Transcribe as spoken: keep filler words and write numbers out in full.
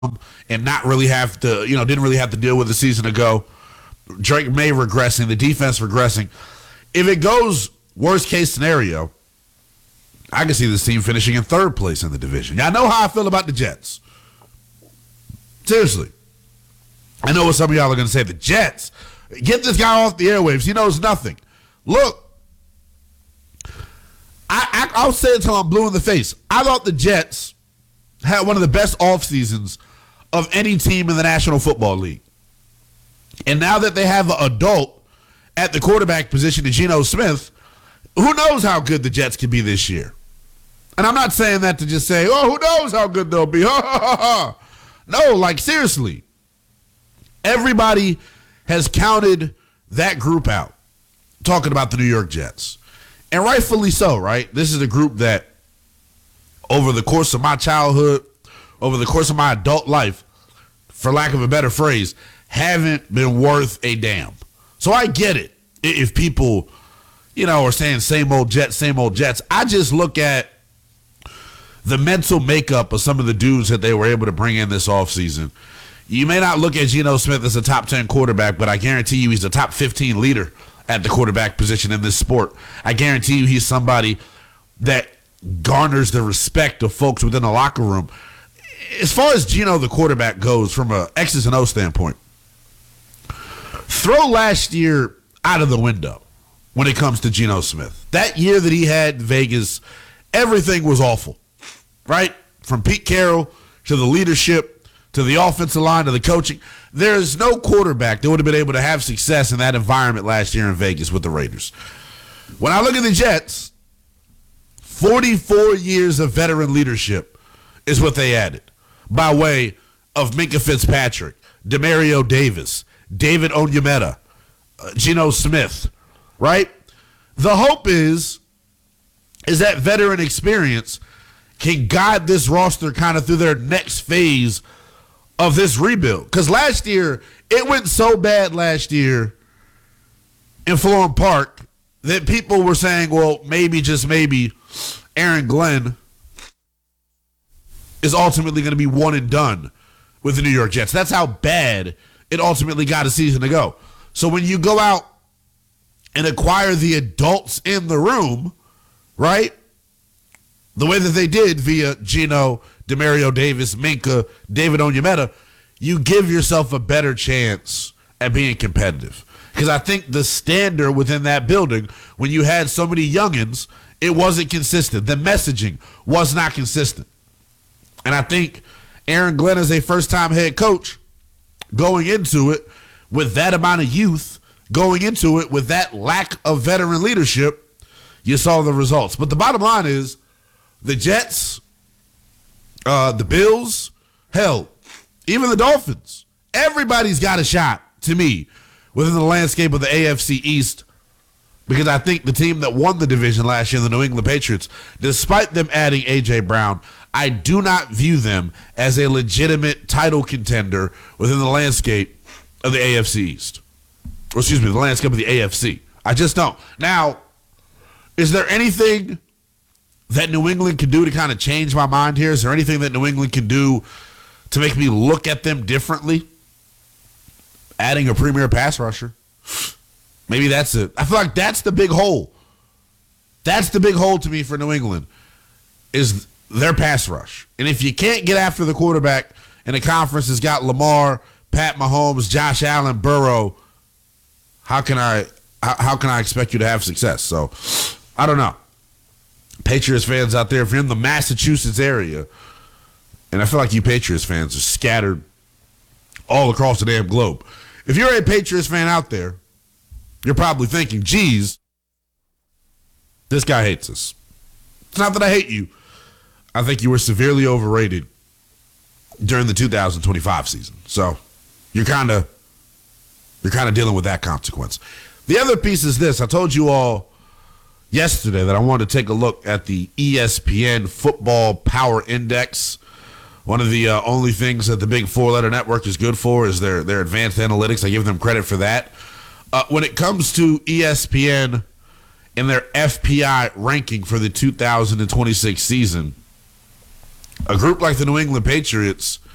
and not really have to, you know, didn't really have to deal with a season ago. Drake May regressing, the defense regressing. If it goes worst case scenario, I can see this team finishing in third place in the division. Y'all know how I feel about the Jets. Seriously. I know what some of y'all are going to say. The Jets, get this guy off the airwaves. He knows nothing. Look, I, I, I'll say it until I'm blue in the face. I thought the Jets had one of the best off seasons of any team in the National Football League. And now that they have an adult at the quarterback position, in Geno Smith, who knows how good the Jets can be this year? And I'm not saying that to just say, oh, who knows how good they'll be. Ha, ha, ha, ha. No, like, seriously. Everybody has counted that group out, talking about the New York Jets. And rightfully so, right? This is a group that, over the course of my childhood, over the course of my adult life, for lack of a better phrase, haven't been worth a damn. So I get it if people, you know, are saying same old Jets, same old Jets. I just look at the mental makeup of some of the dudes that they were able to bring in this offseason. You may not look at Geno Smith as a top ten quarterback, but I guarantee you he's a top fifteen leader at the quarterback position in this sport. I guarantee you he's somebody that garners the respect of folks within the locker room. As far as Geno, the quarterback, goes from a X's and O standpoint, throw last year out of the window when it comes to Geno Smith. That year that he had in Vegas, everything was awful, right? From Pete Carroll to the leadership to the offensive line to the coaching. There's no quarterback that would have been able to have success in that environment last year in Vegas with the Raiders. When I look at the Jets, forty-four years of veteran leadership is what they added by way of Minkah Fitzpatrick, Demario Davis, David Onyemata, uh, Geno Smith, right? The hope is, is that veteran experience can guide this roster kind of through their next phase of this rebuild. Because last year, it went so bad last year in Florham Park that people were saying, well, maybe, just maybe, Aaron Glenn is ultimately going to be one and done with the New York Jets. That's how bad it ultimately got a season ago. So when you go out and acquire the adults in the room, right, the way that they did via Geno, Demario Davis, Minkah, David Onyemata, you give yourself a better chance at being competitive. Because I think the standard within that building, when you had so many youngins, it wasn't consistent. The messaging was not consistent. And I think Aaron Glenn is a first-time head coach going into it with that amount of youth, going into it with that lack of veteran leadership, you saw the results. But the bottom line is the Jets, uh, the Bills, hell, even the Dolphins, everybody's got a shot, to me, within the landscape of the A F C East, because I think the team that won the division last year, the New England Patriots, despite them adding A J. Brown, I do not view them as a legitimate title contender within the landscape of the A F C East. Or excuse me, the landscape of the A F C. I just don't. Now, is there anything that New England can do to kind of change my mind here? Is there anything that New England can do to make me look at them differently? Adding a premier pass rusher. Maybe that's it. I feel like that's the big hole. That's the big hole to me for New England, is their pass rush. And if you can't get after the quarterback and the conference has got Lamar, Pat Mahomes, Josh Allen, Burrow, how can I how, how can I expect you to have success? So, I don't know. Patriots fans out there, if you're in the Massachusetts area, and I feel like you Patriots fans are scattered all across the damn globe. If you're a Patriots fan out there, you're probably thinking, geez, this guy hates us. It's not that I hate you. I think you were severely overrated during the two thousand twenty-five season. So you're kind of you're kind of dealing with that consequence. The other piece is this. I told you all yesterday that I wanted to take a look at the E S P N Football Power Index. One of the uh, only things that the big four-letter network is good for is their, their advanced analytics. I give them credit for that. Uh, when it comes to E S P N and their F P I ranking for the two thousand twenty-six season, a group like the New England Patriots